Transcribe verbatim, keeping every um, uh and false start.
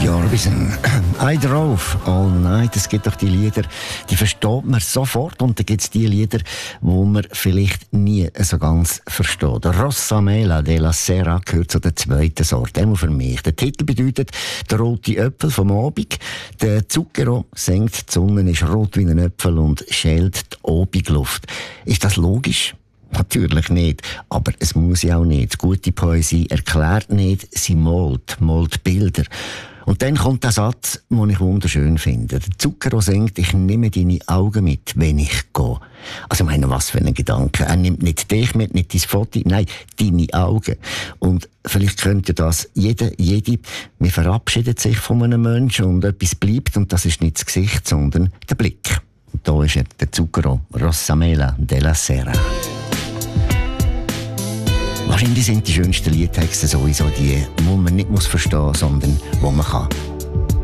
Orbison. I drove all night. Es gibt doch die Lieder, die versteht man sofort. Und dann gibt es die Lieder, die man vielleicht nie so ganz versteht. Rossa Mela della Sera gehört zu der zweiten Sorte. Einmal für mich. Der Titel bedeutet «Der rote Äpfel vom Abend». Der Zucchero singt, die Sonne ist rot wie ein Äpfel und schält die Abendluft. Ist das logisch? Natürlich nicht, aber es muss ja auch nicht. Gute Poesie erklärt nicht, sie malt, malt Bilder. Und dann kommt der Satz, den ich wunderschön finde. Der Zucchero singt, ich nehme deine Augen mit, wenn ich gehe. Also ich meine, was für ein Gedanke. Er nimmt nicht dich mit, nicht dein Foto, nein, deine Augen. Und vielleicht könnte das jeder, jede, man verabschiedet sich von einem Menschen und etwas bleibt und das ist nicht das Gesicht, sondern der Blick. Und da ist er, der Zucchero, Rossa Mela della Sera. Wahrscheinlich sind die schönsten Liedtexte sowieso die, die man nicht muss verstehen muss, sondern die man kann